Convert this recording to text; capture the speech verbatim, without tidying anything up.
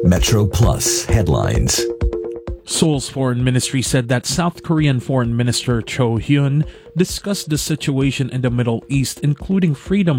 Metro Plus headlines. Seoul's foreign ministry said that South Korean Foreign Minister Cho Hyun discussed the situation in the Middle East, including freedom